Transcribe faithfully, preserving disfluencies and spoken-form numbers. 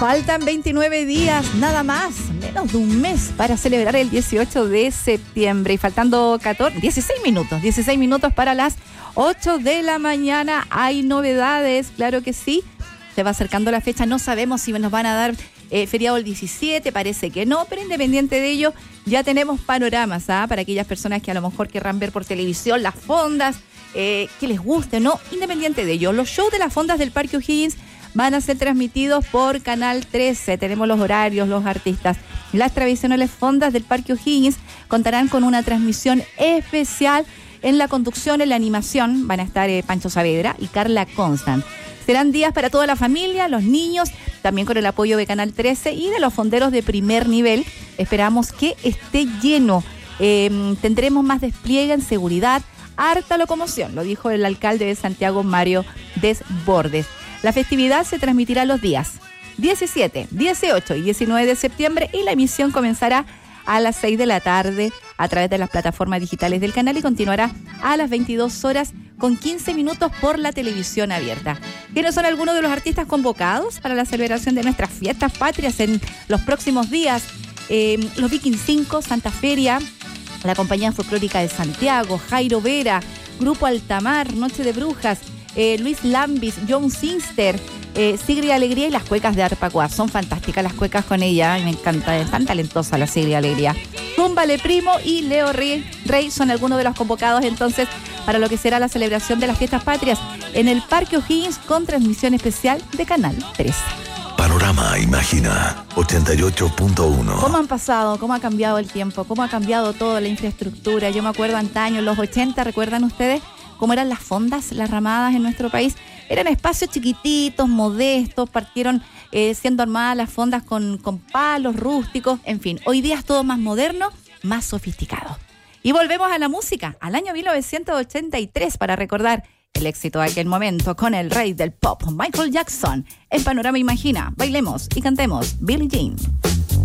Faltan veintinueve días, nada más, menos de un mes para celebrar el dieciocho de septiembre. Y faltando catorce, dieciséis minutos, dieciséis minutos para las ocho de la mañana. Hay novedades, claro que sí. Se va acercando la fecha, no sabemos si nos van a dar eh, feriado el diecisiete, parece que no, pero independiente de ello, ya tenemos panoramas, ¿ah? Para aquellas personas que a lo mejor querrán ver por televisión las fondas, eh, que les guste, ¿no? Independiente de ello, los shows de las fondas del Parque O'Higgins van a ser transmitidos por Canal trece. Tenemos los horarios, los artistas. Las tradicionales fondas del Parque O'Higgins contarán con una transmisión especial. En la conducción, en la animación, van a estar eh, Pancho Saavedra y Carla Constant. Serán días para toda la familia, los niños, también con el apoyo de Canal trece y de los fonderos de primer nivel. Esperamos que esté lleno. Eh, tendremos más despliegue en seguridad, harta locomoción, lo dijo el alcalde de Santiago, Mario Desbordes. La festividad se transmitirá los días diecisiete, dieciocho y diecinueve de septiembre y la emisión comenzará a las seis de la tarde a través de las plataformas digitales del canal y continuará a las veintidós horas con quince minutos por la televisión abierta. ¿Quiénes son algunos de los artistas convocados para la celebración de nuestras fiestas patrias en los próximos días? Eh, los Viking cinco, Santa Feria, la Compañía Folclórica de Santiago, Jairo Vera, Grupo Altamar, Noche de Brujas, Eh, Luis Lambis, John Sinster, eh, Sigrid Alegría y las cuecas de Arpacuá. Son fantásticas las cuecas con ella, me encanta, es tan talentosa la Sigrid Alegría. Túmbale Primo y Leo Rey, Rey son algunos de los convocados entonces para lo que será la celebración de las fiestas patrias en el Parque O'Higgins con transmisión especial de Canal trece. Panorama Imagina ochenta y ocho punto uno. ¿Cómo han pasado? ¿Cómo ha cambiado el tiempo? ¿Cómo ha cambiado toda la infraestructura? Yo me acuerdo antaño, en los ochenta, ¿recuerdan ustedes cómo eran las fondas, las ramadas en nuestro país? Eran espacios chiquititos, modestos, partieron eh, siendo armadas las fondas con, con palos rústicos, en fin. Hoy día es todo más moderno, más sofisticado. Y volvemos a la música, al año mil novecientos ochenta y tres, para recordar el éxito de aquel momento con el rey del pop, Michael Jackson. En Panorama Imagina, bailemos y cantemos Billie Jean.